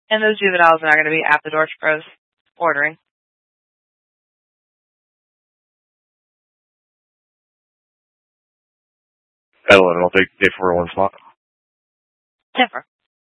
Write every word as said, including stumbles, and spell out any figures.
And those juveniles are not going to be at the Dorch Bros ordering. Edelin, I'll take day four one spot. ten four.